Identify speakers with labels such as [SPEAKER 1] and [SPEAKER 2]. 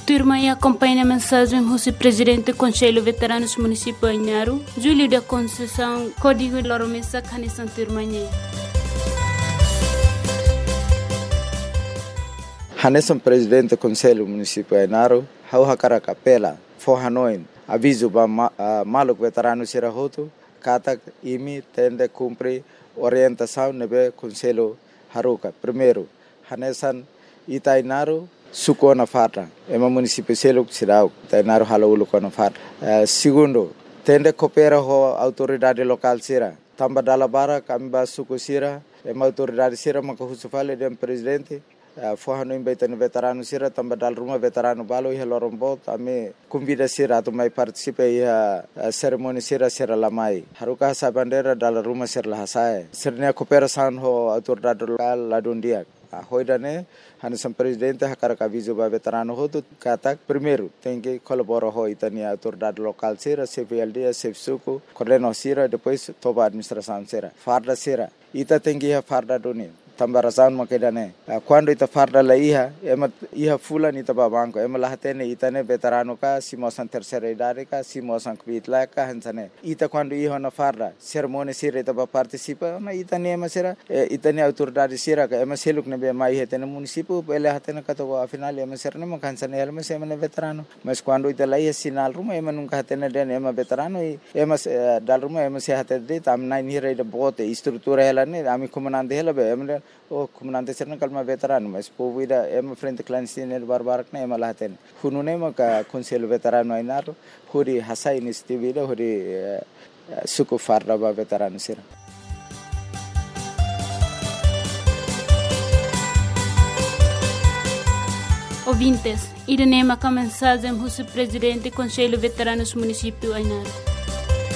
[SPEAKER 1] Turma e acompanha a mensagem do presidente do Conselho Veteranos Municipal Ainaro, Júlio da Conceição, Código Loromesa, Canição Turmanhê.
[SPEAKER 2] Hanesan presidente do Conselho Municipal Ainaro, hau hakara kapela, forranoin, aviso ba maluk veterano sirahoto, katak imi tende cumpre orientação nebe Conselho Haruka. Primeiro, Hanesan Itainaro, suko na farta, ema município seluk sirau, Itainaro halaulu ko na farta. Segundo, tende coopera ho autoridade local sira, tamba dalabara kami ba suko sira, ema autoridade sira makahusufale dem presidente. Forrano embaitano veterano sira tamba dal rumah veterano balo ia lorombo ame convida sira tu mai participa ia cerimônia sira lamai haruka hasa bandera dal rumah sira lahasai sirnya cooperação ho autoridade local ladundia hoidane Hanesan presidente hakara aviso ba veterano ho tu katak primeiro tem que colaborar ho itania autoridade local sira CVLD CFSUCO coordeno sira depois toba administração sira farda sira ita tem que ia farda doni tambarasan makedane quando ita farda la iha fulan ita babanko ema lahatene itane veterano ka simosan terceira idade ka simosan kvitla ka hansane ita quando iha na farda cerimônia sira ita ba participa na itane ema sira itane autoridade sira ka ema seluk ne be mai hetene município ele hatene ka to afinal ema sira ne makansane ema sema ne veterano mas quando ita la sinal ruma ema nunca hatene den ema veterano ema dal ruma ema se hatene tam nai ni reida bote estrutura ela ne ami comandante ela be ema o comandante serna kalma veterano mas povida ema frente clandestino barbarak na ema lahaten hunune maka Conselho Veterano Ainaro huri hasa iniciativa huri suku farda ba veterano sira.
[SPEAKER 1] Ouvintes, Irenema com a mensagem do presidente do Conselho Veteranos Municipal Ainaro.